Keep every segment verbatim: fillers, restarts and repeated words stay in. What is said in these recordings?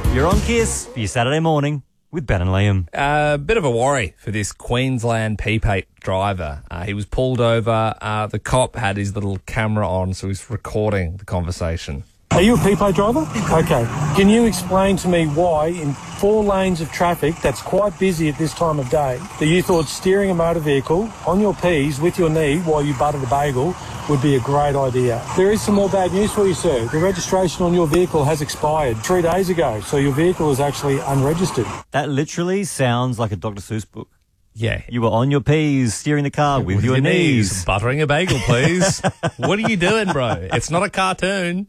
You're on Kiss for your Saturday morning with Ben and Liam. A uh, bit of a worry for this Queensland P-Pate driver. Uh, he was pulled over. Uh, the cop had his little camera on, so he's recording the conversation. Are you a P-Pate driver? Okay. Can you explain to me why in four lanes of traffic that's quite busy at this time of day that you thought steering a motor vehicle on your P's with your knee while you buttered a bagel would be a great idea? There is some more bad news for you, sir. The registration on your vehicle has expired three days ago, so your vehicle is actually unregistered. That literally sounds like a Doctor Seuss book. Yeah. You were on your P's steering the car with, with your, your knees. knees. Buttering a bagel, please. What are you doing, bro? It's not a cartoon.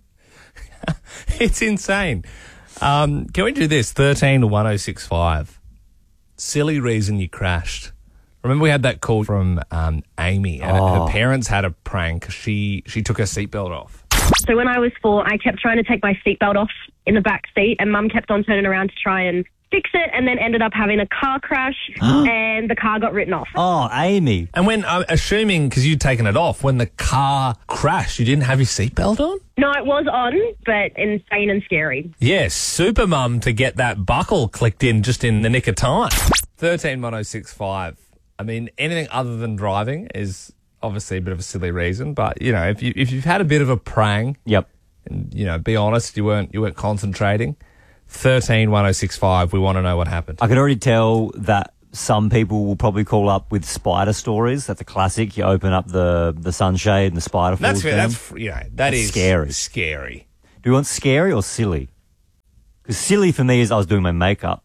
It's insane. Um, can we do this? thirteen to one oh six five. Silly reason you crashed. Remember we had that call from um, Amy, and Oh. her parents had a prank. She she took her seatbelt off. So when I was four, I kept trying to take my seatbelt off in the back seat, and Mum kept on turning around to try and fix it, and then ended up having a car crash, and the car got written off. Oh, Amy. And when, I'm assuming, because you'd taken it off, when the car crashed, you didn't have your seatbelt on? No, it was on, but insane and scary. Yes, super mum to get that buckle clicked in just in the nick of time. thirteen one oh six five. I mean, anything other than driving is obviously a bit of a silly reason, but, you know, if, you, if you've had a bit of a prang, Yep. and, you know, be honest, you weren't, you weren't concentrating, thirteen one oh six five, we want to know what happened. I can already tell that some people will probably call up with spider stories. That's a classic. You open up the, the sunshade and the spider falls That's, down. that's, you know, that That's is scary. Scary. Do you want scary or silly? Because silly for me is I was doing my makeup.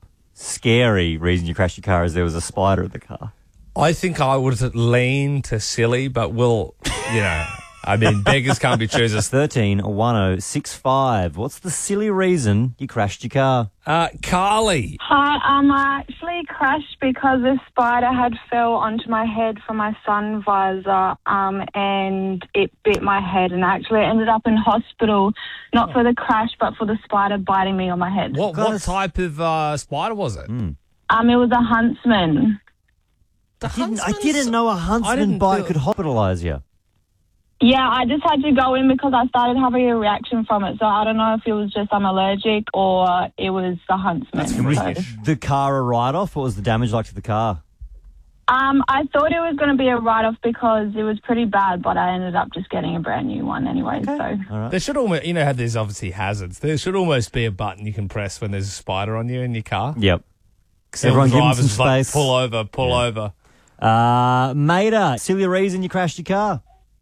Scary reason you crashed your car is there was a spider in the car. I think I would lean to silly, but we'll, you know, I mean, beggars can't be choosers. thirteen one oh six five. What's the silly reason you crashed your car? Uh, Carly. Hi, um, I actually crashed because a spider had fell onto my head from my sun visor, um, and it bit my head, and I actually ended up in hospital, not for the crash, but for the spider biting me on my head. What what type of uh, spider was it? Mm. Um, it was a huntsman. The I didn't, I huntsman's- didn't know a I huntsman didn't bite do- could hospitalise you. Yeah, I just had to go in because I started having a reaction from it, so I don't know if it was just I'm allergic or it was the huntsman. That's So- freakish. The car a write-off? What was the damage like to the car? Um, I thought it was going to be a write-off because it was pretty bad, but I ended up just getting a brand new one anyway. So All right. There should almost, you know how there's obviously hazards. There should almost be a button you can press when there's a spider on you in your car. Yep. 'Cause Everyone all give 'em drivers some like, space. pull over, pull over. Uh, Maida, silly reason you crashed your car?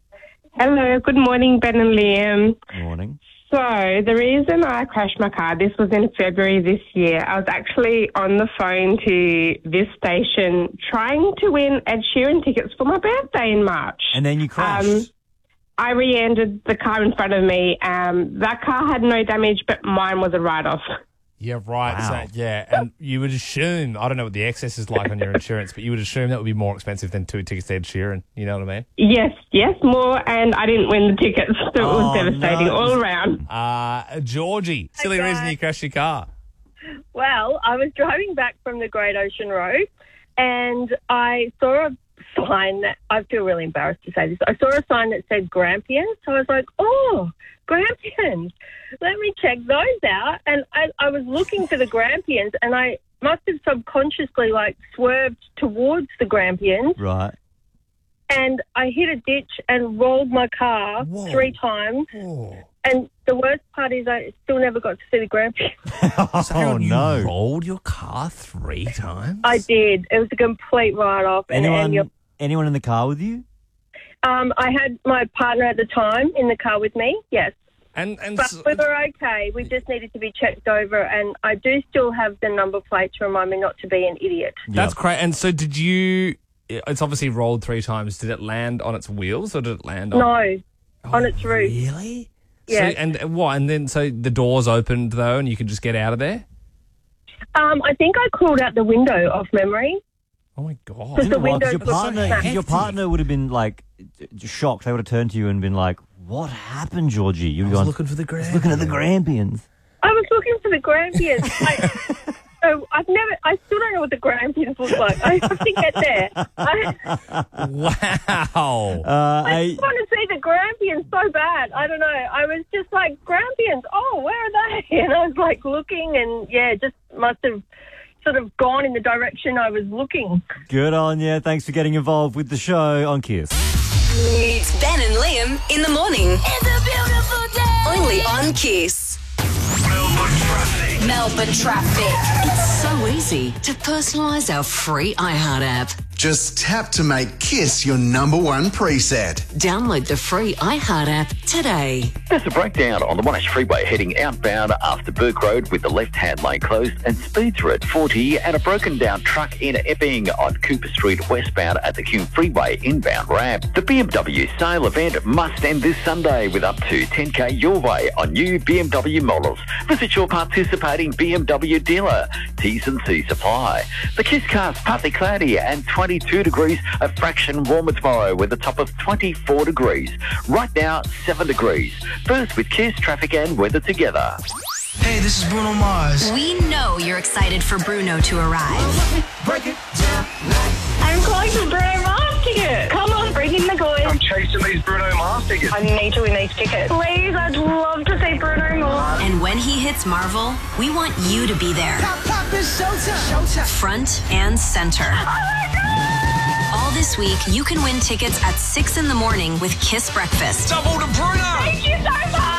Hello, good morning, Ben and Liam. Morning. So, the reason I crashed my car, this was in February this year. I was actually on the phone to this station trying to win Ed Sheeran tickets for my birthday in March. And then you crashed. Um, I re-ended the car in front of me. Um, that car had no damage, but mine was a write-off. Yeah, right. Wow. So, yeah, and you would assume, I don't know what the excess is like on your insurance, but you would assume that would be more expensive than two tickets to Ed Sheeran. You know what I mean? Yes, yes, more, and I didn't win the tickets, so it Oh, was devastating no. all around. Uh, Georgie, silly guys. reason you crashed your car. Well, I was driving back from the Great Ocean Road and I saw a sign that, I feel really embarrassed to say this, I saw a sign that said Grampians. So I was like, oh, Grampians, let me check those out. And I, I was looking for the Grampians and I must have subconsciously like swerved towards the Grampians Right. and I hit a ditch and rolled my car Whoa. three times. Oh, And the worst part is I still never got to see the Grampians. so hang Oh, on, you no. rolled your car three times? I did. It was a complete write-off. And, and Anyone, you're, anyone in the car with you? um, I had my partner at the time in the car with me, yes. And, and But so- we were okay. We just needed to be checked over. And I do still have the number plate to remind me not to be an idiot. that's Yep. great. And so did you, it's obviously rolled three times. Did it land on its wheels or did it land on? No, on its roof. Really? Yeah. So, and and what? And then so the doors opened though, and you could just get out of there. Um, I think I crawled out the window off memory. Oh my god! Because the Well, 'cause windows your were so partner, smashed. your partner would have been like j- shocked. They would have turned to you and been like, "What happened, Georgie?" You'd I have was gone, looking for the grand. looking at the Grampians. I was looking for the Grampians. I, So I've never, I still don't know what the Grampians look like. I have to get there. I, Wow. Uh, I I, just want to see the Grampians so bad. I don't know. I was just like, Grampians, oh, where are they? And I was like looking and, yeah, just must have sort of gone in the direction I was looking. good on you. Thanks for getting involved with the show on Kiss. It's Ben and Liam in the morning. It's a beautiful day. Only on Kiss. Melbourne traffic. Melbourne traffic. It's so easy to personalise our free iHeart app. Just tap to make Kiss your number one preset. Download the free iHeart app today. There's a breakdown on the Monash Freeway heading outbound after Burke Road with the left-hand lane closed and speeds are at forty, and a broken down truck in Epping on Cooper Street westbound at the Hume Freeway inbound ramp. The B M W sale event must end this Sunday with up to ten K your way on new B M W models. Visit your participating B M W dealer. T's and C's apply. The Kiss cast partly cloudy and twenty-two degrees, a fraction warmer tomorrow with a top of twenty-four degrees. Right now, seven degrees. First with Kiss, traffic and weather together. Hey, this is Bruno Mars. We know you're excited for Bruno to arrive. Break it down. I'm calling for Bruno Mars tickets. Come on, bring in the goods. I'm chasing these Bruno Mars tickets. I need to win these tickets. Please, I'd love to see Bruno Mars. And when he hits Marvel, we want you to be there. Pop, pop, it's showtime. Showtime. Front and center. All this week, you can win tickets at six in the morning with Kiss Breakfast. Double to Bruno. Thank you so much.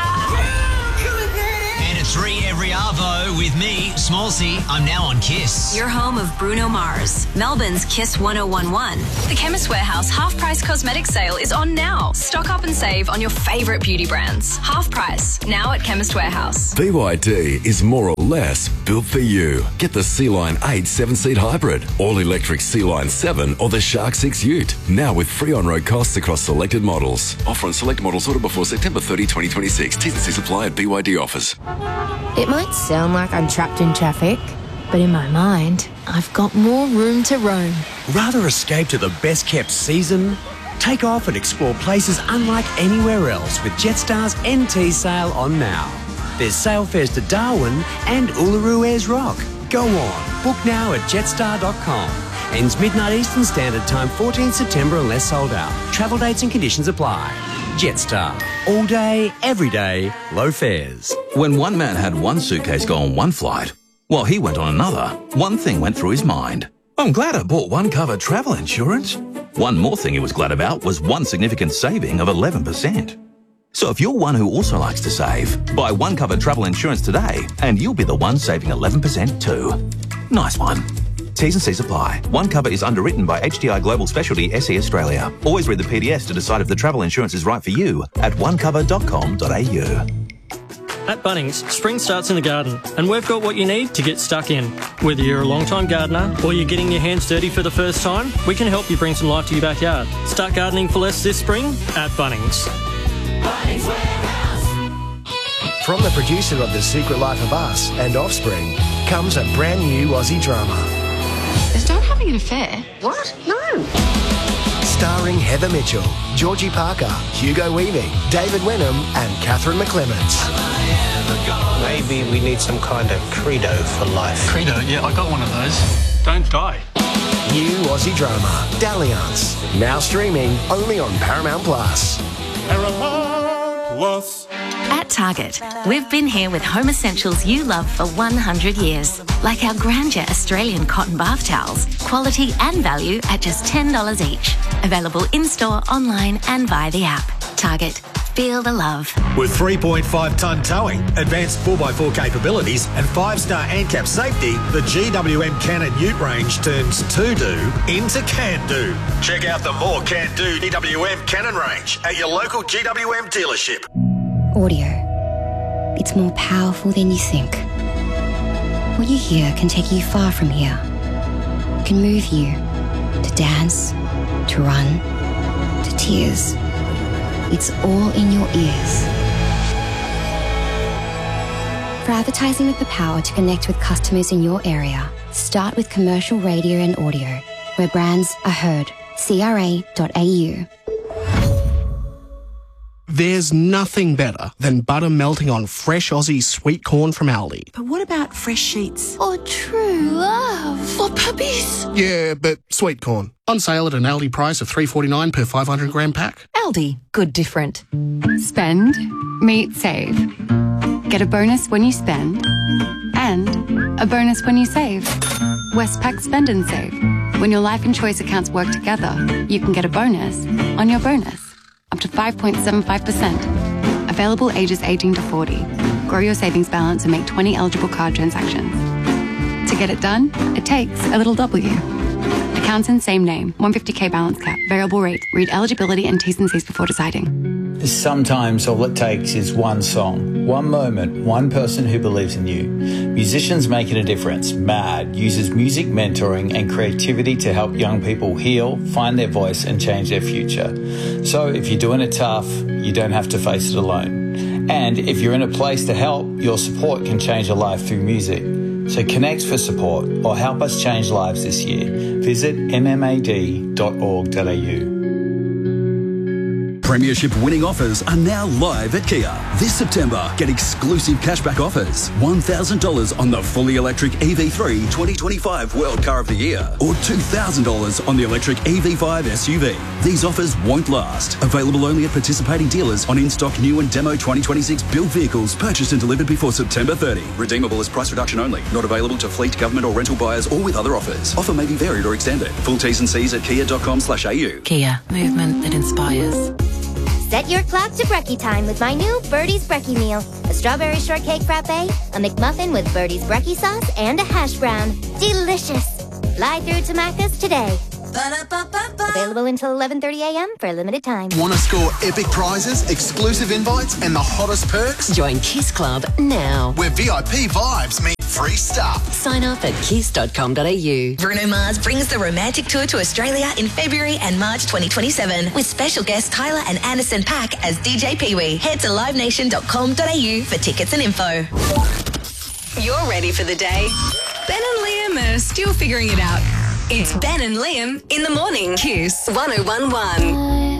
And a three every arvo with me, Smallsy. I'm now on Kiss. Your home of Bruno Mars, Melbourne's Kiss one oh one one. The Chemist Warehouse half-price cosmetic sale is on now. Stock up and save on your favourite beauty brands. Half price, now at Chemist Warehouse. B Y D is more or less built for you. Get the Sea-Line eight seven-seat hybrid, all-electric Sea-Line seven or the Shark six Ute. Now with free on-road costs across selected models. Offer on select models ordered before September thirtieth, twenty twenty-six. T's and C's apply at B Y D offers. It might sound like I'm trapped in traffic, but in my mind, I've got more room to roam. Rather escape to the best-kept season? Take off and explore places unlike anywhere else with Jetstar's N T sale on now. There's sale fares to Darwin and Uluru Ayers Rock. Go on, book now at jetstar dot com. Ends midnight Eastern Standard Time, fourteenth September unless sold out. Travel dates and conditions apply. Jetstar. All day, every day, low fares. When one man had one suitcase go on one flight, while he went on another, one thing went through his mind. I'm glad I bought one cover travel insurance. One more thing he was glad about was one significant saving of eleven percent. So if you're one who also likes to save, buy one cover travel insurance today and you'll be the one saving eleven percent too. Nice one. T's and C's apply. One cover is underwritten by H D I Global Specialty S E Australia. Always read the P D S to decide if the travel insurance is right for you at one cover dot com dot a u. At Bunnings, spring starts in the garden, and we've got what you need to get stuck in. Whether you're a long-time gardener or you're getting your hands dirty for the first time, we can help you bring some life to your backyard. Start gardening for less this spring at Bunnings. Bunnings Warehouse. From the producer of The Secret Life of Us and Offspring comes a brand new Aussie drama. Is Dad having an affair? What? No. Starring Heather Mitchell, Georgie Parker, Hugo Weaving, David Wenham and Catherine McClements. Maybe we need some kind of credo for life. Credo? Yeah, I got one of those. Don't die. New Aussie drama, Dalliance. Now streaming only on Paramount Plus. Paramount Plus. At Target, we've been here with home essentials you love for one hundred years. Like our Grandeur Australian cotton bath towels. Quality and value at just ten dollars each. Available in-store, online and via the app. Target. Feel the love. With three point five tonne towing, advanced four by four capabilities and five star ANCAP safety, the G W M Cannon Ute range turns to-do into can-do. Check out the more can-do G W M Cannon range at your local G W M dealership. Audio. It's more powerful than you think. What you hear can take you far from here. It can move you to dance, to run, to tears. It's all in your ears. For advertising with the power to connect with customers in your area, start with commercial radio and audio, where brands are heard. C R A dot A U. There's nothing better than butter melting on fresh Aussie sweet corn from Aldi. But what about fresh sheets? Or true love. Or puppies? Yeah, but sweet corn. On sale at an Aldi price of three dollars forty-nine per five hundred gram pack. Aldi, good different. Spend, meet, save. Get a bonus when you spend and a bonus when you save. Westpac Spend and Save. When your life and choice accounts work together, you can get a bonus on your bonus. Up to five point seven five percent. Available ages eighteen to forty. Grow your savings balance and make twenty eligible card transactions. To get it done, it takes a little W. Accounts in same name. one hundred fifty k balance cap. Variable rate. Read eligibility and T's and C's before deciding. Sometimes all it takes is one song, one moment, one person who believes in you. Musicians Making a Difference, MAD, uses music mentoring and creativity to help young people heal, find their voice and change their future. So if you're doing it tough, you don't have to face it alone. And if you're in a place to help, your support can change a life through music. So connect for support or help us change lives this year. Visit m m a d dot org dot a u. Premiership winning offers are now live at Kia. This September, get exclusive cashback offers. one thousand dollars on the fully electric E V three twenty twenty-five World Car of the Year or two thousand dollars on the electric E V five S U V. These offers won't last. Available only at participating dealers on in-stock new and demo twenty twenty-six built vehicles purchased and delivered before September thirtieth. Redeemable as price reduction only. Not available to fleet, government or rental buyers or with other offers. Offer may be varied or extended. Full T's and C's at kia dot com slash a u. Kia, movement that inspires. Set your clock to brekkie time with my new Birdie's Brekkie Meal. A strawberry shortcake frappe, a McMuffin with Birdie's Brekkie sauce, and a hash brown. Delicious. Fly through to Macca's today. Ba-da-ba-ba-ba. Available until eleven thirty a m for a limited time. Want to score epic prizes, exclusive invites, and the hottest perks? Join Kiss Club now. Where V I P vibes mean free stuff. Sign up at kiss dot com dot a u. Bruno Mars brings the romantic tour to Australia in February and March twenty twenty-seven with special guests Tyler and Anderson .Paak as D J Pee-wee. Head to live nation dot com dot a u for tickets and info. You're ready for the day. Ben and Liam are still figuring it out. It's Ben and Liam in the morning. Kiss one oh one one.